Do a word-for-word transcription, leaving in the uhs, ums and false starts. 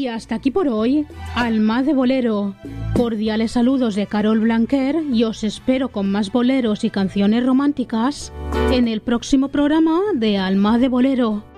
hasta aquí por hoy, Alma de Bolero. Cordiales saludos de Carol Blanquer y os espero con más boleros y canciones románticas en el próximo programa de Alma de Bolero.